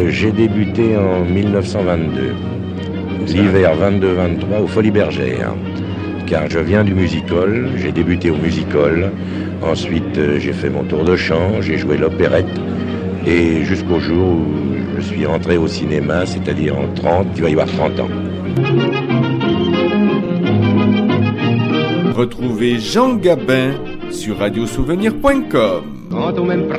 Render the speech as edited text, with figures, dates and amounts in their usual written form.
J'ai débuté en 1922, l'hiver 22-23 aux Folies Bergères, car je viens du music-hall, j'ai débuté au music-hall, ensuite j'ai fait mon tour de chant, j'ai joué l'opérette, et jusqu'au jour où je suis entré au cinéma, c'est-à-dire en 30, il va y avoir 30 ans. Retrouvez Jean Gabin sur radiosouvenir.com. Quand au même